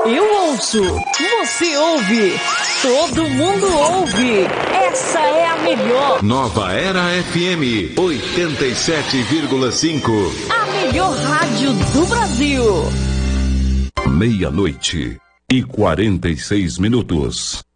Eu ouço, você ouve, todo mundo ouve. Essa é a melhor. Nova Era FM 87,5. A melhor rádio do Brasil. 00:46.